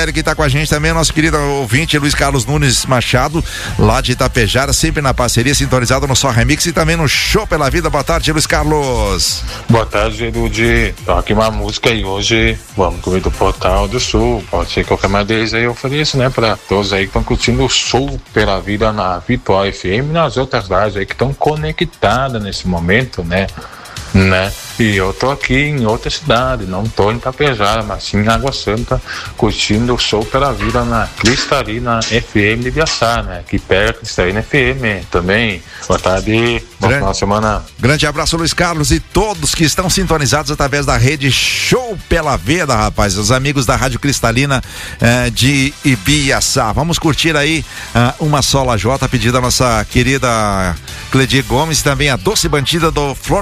Eric tá com a gente também, nosso querido ouvinte Luiz Carlos Nunes Machado, lá de Itapejara, sempre na parceria, sintonizado no Só Remix e também no Show pela Vida. Boa tarde, Luiz Carlos. Boa tarde, Gerudi. Toque uma música aí hoje, vamos comer do Portal do Sul. Pode ser qualquer uma deles aí, eu ofereço, né, pra todos aí que estão curtindo o Show pela Vida na Vitória FM e nas outras rádios aí que estão conectadas nesse momento, né? E eu tô aqui em outra cidade, não tô em Itapejara, mas sim em Água Santa, curtindo o Show pela Vida na Cristalina FM de Ibiaçá, né? Que pega a Cristalina FM também. Boa tarde, bom final de semana. Grande abraço, Luiz Carlos, e todos que estão sintonizados através da rede Show pela Vida, rapaz, os amigos da Rádio Cristalina de Ibiaçá. Vamos curtir aí uma Sola J, pedida da nossa querida Cledir Gomes, também a Doce Bandida do Flor